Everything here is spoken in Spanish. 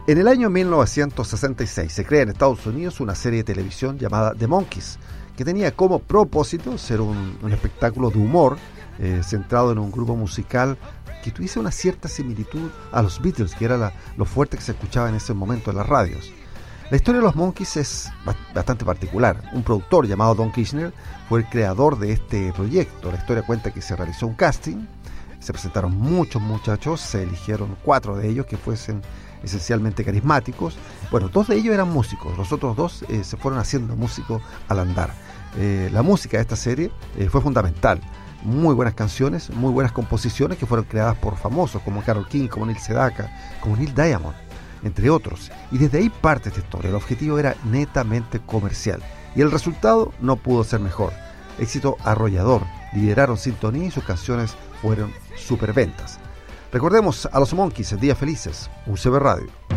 En el año 1966 se crea en Estados Unidos una serie de televisión llamada The Monkees, que tenía como propósito ser un espectáculo de humor centrado en un grupo musical que tuviese una cierta similitud a los Beatles, que era lo fuerte que se escuchaba en ese momento en las radios. La historia de los Monkees es bastante particular. Un productor llamado Don Kirshner fue el creador de este proyecto. La historia cuenta que se realizó un casting, se presentaron muchos muchachos, se eligieron 4 de ellos que fuesen esencialmente carismáticos. Bueno, 2 de ellos eran músicos, los otros 2 se fueron haciendo músicos al andar. La música de esta serie fue fundamental. Muy buenas canciones, muy buenas composiciones que fueron creadas por famosos como Karol King, como Neil Sedaka, como Neil Diamond, entre otros. Y desde ahí parte esta historia. El objetivo era netamente comercial y el resultado no pudo ser mejor. Éxito arrollador, lideraron sintonía y sus canciones fueron superventas. Recordemos a los Monkees en Días Felices, UCB Radio.